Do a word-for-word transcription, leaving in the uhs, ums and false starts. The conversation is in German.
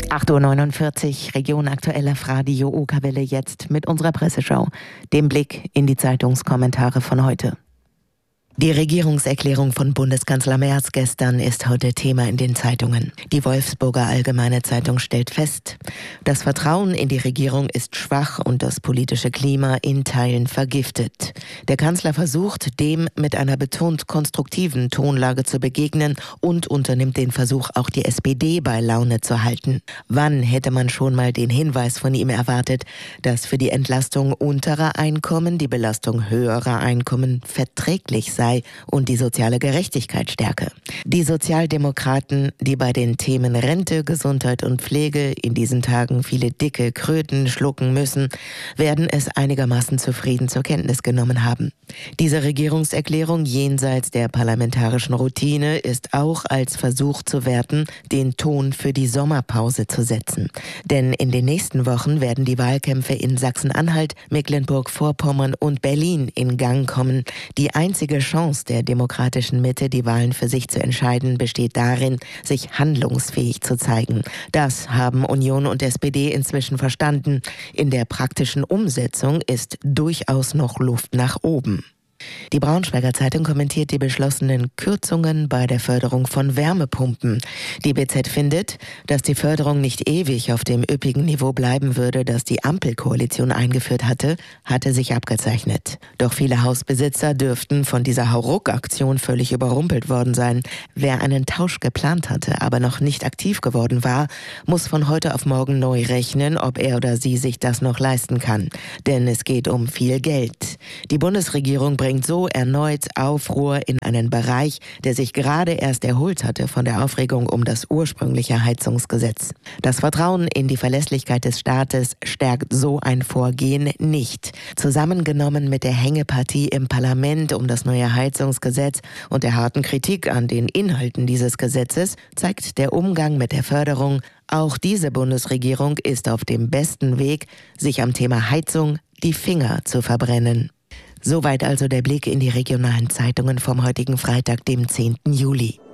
acht Uhr neunundvierzig, Region Aktuell auf Radio Okerwelle, jetzt mit unserer Presseschau, dem Blick in die Zeitungskommentare von heute. Die Regierungserklärung von Bundeskanzler Merz gestern ist heute Thema in den Zeitungen. Die Wolfsburger Allgemeine Zeitung stellt fest, das Vertrauen in die Regierung ist schwach und das politische Klima in Teilen vergiftet. Der Kanzler versucht, dem mit einer betont konstruktiven Tonlage zu begegnen und unternimmt den Versuch, auch die S P D bei Laune zu halten. Wann hätte man schon mal den Hinweis von ihm erwartet, dass für die Entlastung unterer Einkommen die Belastung höherer Einkommen verträglich sei und die soziale Gerechtigkeit stärke. Die Sozialdemokraten, die bei den Themen Rente, Gesundheit und Pflege in diesen Tagen viele dicke Kröten schlucken müssen, werden es einigermaßen zufrieden zur Kenntnis genommen haben. Diese Regierungserklärung jenseits der parlamentarischen Routine ist auch als Versuch zu werten, den Ton für die Sommerpause zu setzen. Denn in den nächsten Wochen werden die Wahlkämpfe in Sachsen-Anhalt, Mecklenburg-Vorpommern und Berlin in Gang kommen. Die einzige Chance der demokratischen Mitte, die Wahlen für sich zu entscheiden, besteht darin, sich handlungsfähig zu zeigen. Das haben Union und S P D inzwischen verstanden. In der praktischen Umsetzung ist durchaus noch Luft nach oben. Die Braunschweiger Zeitung kommentiert die beschlossenen Kürzungen bei der Förderung von Wärmepumpen. Die B Z findet, dass die Förderung nicht ewig auf dem üppigen Niveau bleiben würde, das die Ampelkoalition eingeführt hatte, hatte sich abgezeichnet. Doch viele Hausbesitzer dürften von dieser Hauruck-Aktion völlig überrumpelt worden sein. Wer einen Tausch geplant hatte, aber noch nicht aktiv geworden war, muss von heute auf morgen neu rechnen, ob er oder sie sich das noch leisten kann. Denn es geht um viel Geld. Die Bundesregierung bringt bringt so erneut Aufruhr in einen Bereich, der sich gerade erst erholt hatte von der Aufregung um das ursprüngliche Heizungsgesetz. Das Vertrauen in die Verlässlichkeit des Staates stärkt so ein Vorgehen nicht. Zusammengenommen mit der Hängepartie im Parlament um das neue Heizungsgesetz und der harten Kritik an den Inhalten dieses Gesetzes zeigt der Umgang mit der Förderung, auch diese Bundesregierung ist auf dem besten Weg, sich am Thema Heizung die Finger zu verbrennen. Soweit also der Blick in die regionalen Zeitungen vom heutigen Freitag, dem zehnten Juli.